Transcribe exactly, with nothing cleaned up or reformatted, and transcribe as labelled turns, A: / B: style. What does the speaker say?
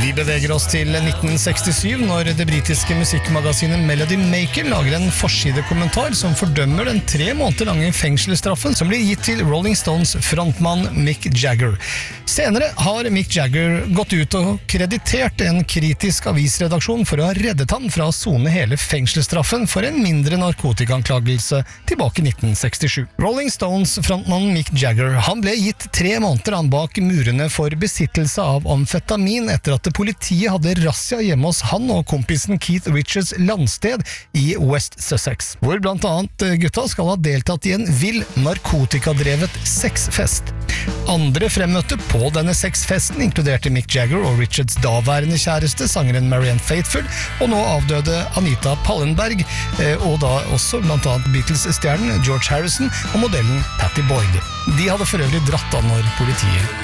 A: Vi beveger oss til nitten sekstisju når det britiske musikkmagasinet Melody Maker lager en forsidekommentar som fordømmer den tre måneder lange fengselsstraffen som blir gitt til Rolling Stones frontmann Mick Jagger. Senere har Mick Jagger gått ut og kreditert en kritisk avisredaksjon for å ha reddet ham fra å sone hele fengselsstraffen for en mindre narkotikaanklagelse tilbake i nitten sekstisju. Rolling Stones frontmann Mick Jagger han ble gitt tre måneder an bak murene for besittelse av amfetamin etter at politiet hadde razzia hjemme hos han og kompisen Keith Richards landsted i West Sussex, hvor blant annet gutta skal ha deltatt i en vill narkotikadrevet sexfest. Andre fremmøtte på denne sexfesten inkluderte Mick Jagger og Richards daværende kjæreste, sangeren Marianne Faithfull, og nå avdøde Anita Pallenberg, og da også blant annet Beatles-stjernen George Harrison og modellen Patty Boyd. De hadde for øvrig dratt av når politiet